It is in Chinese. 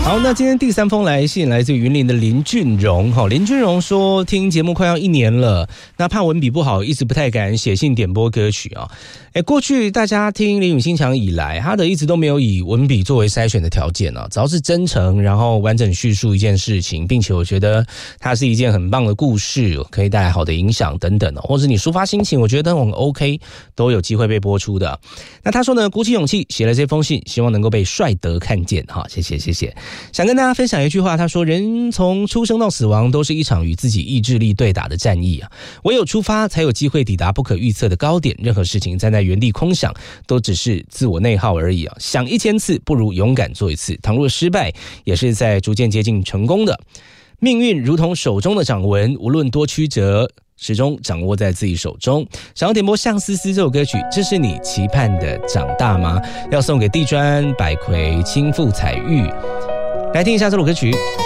好，那今天第3封来信来自云林的林俊荣。林俊荣说听节目快要1年了，那怕文笔不好，一直不太敢写信点播歌曲啊。过去大家听林语心墙以来，他的一直都没有以文笔作为筛选的条件啊，只要是真诚，然后完整叙述一件事情，并且我觉得它是一件很棒的故事，可以带来好的影响等等，或者你抒发心情，我觉得很 OK， 都有机会被播出的。那他说呢，鼓起勇气写了这封信，希望能够被帅德看见哈，谢谢谢谢。想跟大家分享一句话，他说人从出生到死亡都是一场与自己意志力对打的战役啊，唯有出发才有机会抵达不可预测的高点，任何事情站在原地空想都只是自我内耗而已啊！想1000次不如勇敢做1次，倘若失败也是在逐渐接近成功的。命运如同手中的掌纹，无论多曲折，始终掌握在自己手中。想要点播《相思思》这首歌曲，这是你期盼的长大吗？要送给地砖、百葵、青富、彩玉，来听一下这首歌曲。